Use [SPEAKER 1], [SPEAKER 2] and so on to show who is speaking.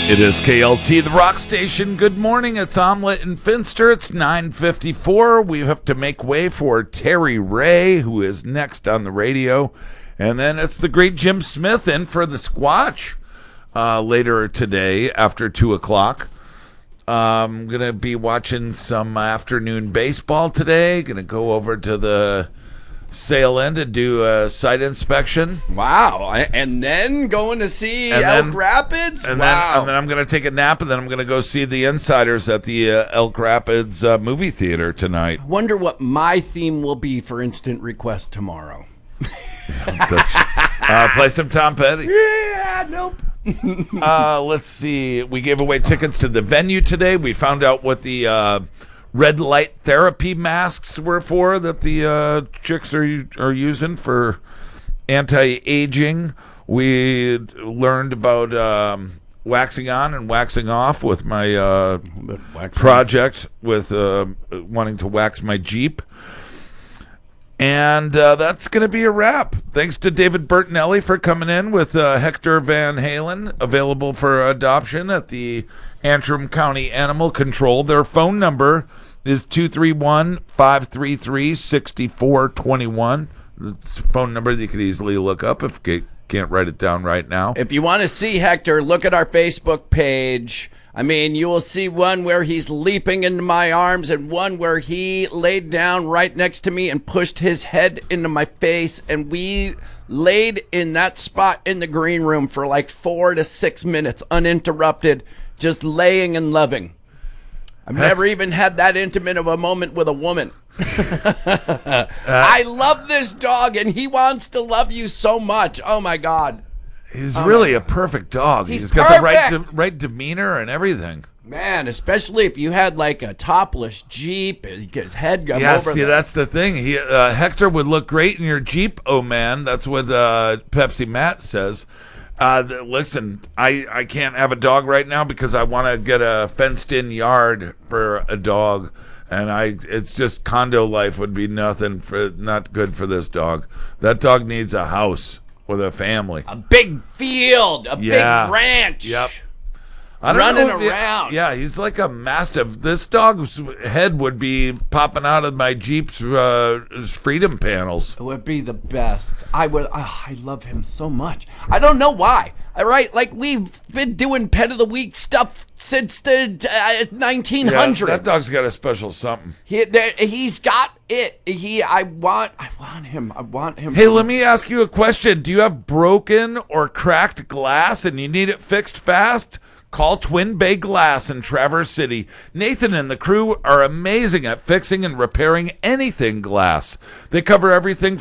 [SPEAKER 1] It is KLT, the rock station. Good morning. It's Omelet and Finster. It's 9:54. We have to make way for Terry Ray, who is next on the radio. And then it's the great Jim Smith in for the Squatch later today after 2 o'clock. I'm going to be watching some afternoon baseball today. Going to go over to the sail in to do a site inspection.
[SPEAKER 2] Wow. And then going to see Elk Rapids?
[SPEAKER 1] And
[SPEAKER 2] wow.
[SPEAKER 1] then I'm going to take a nap, and then I'm going to go see the Insiders at the Elk Rapids movie theater tonight.
[SPEAKER 2] I wonder what my theme will be for Instant Request tomorrow.
[SPEAKER 1] Play some Tom Petty.
[SPEAKER 2] Yeah, nope.
[SPEAKER 1] Let's see. We gave away tickets to the venue today. We found out what the red light therapy masks were for that the chicks are using for anti-aging. We learned about waxing on and waxing off with my project with wanting to wax my Jeep. And that's going to be a wrap. Thanks to David Bertinelli for coming in with Hector Van Halen, available for adoption at the Antrim County Animal Control. Their phone number is 231-533-6421. It's a phone number that you could easily look up if you can't write it down right now.
[SPEAKER 2] If you want to see Hector, look at our Facebook page. I mean, you will see one where he's leaping into my arms and one where he laid down right next to me and pushed his head into my face. And we laid in that spot in the green room for like 4 to 6 minutes, uninterrupted, just laying and loving. I've never even had that intimate of a moment with a woman. I love this dog, and he wants to love you so much. Oh, my God.
[SPEAKER 1] He's really a perfect dog.
[SPEAKER 2] He's
[SPEAKER 1] got the right demeanor and everything.
[SPEAKER 2] Man, especially if you had like a topless Jeep, his head got
[SPEAKER 1] yeah,
[SPEAKER 2] over.
[SPEAKER 1] See, that's the thing. Hector would look great in your Jeep, oh man. That's what Pepsi Matt says. Listen, I can't have a dog right now because I want to get a fenced-in yard for a dog. And it's just condo life would be not good for this dog. That dog needs a house with a family,
[SPEAKER 2] a big field, big ranch.
[SPEAKER 1] Yep.
[SPEAKER 2] Running around.
[SPEAKER 1] Yeah, he's like a mastiff. This dog's head would be popping out of my Jeep's freedom panels.
[SPEAKER 2] It would be the best. I love him so much. I don't know why. All right, like we've been doing Pet of the Week stuff since the 1900s.
[SPEAKER 1] Yeah, that dog's got a special something.
[SPEAKER 2] He's got it. I want him.
[SPEAKER 1] Hey, let me ask you a question. Do you have broken or cracked glass and you need it fixed fast? Call Twin Bay Glass in Traverse City. Nathan and the crew are amazing at fixing and repairing anything glass. They cover everything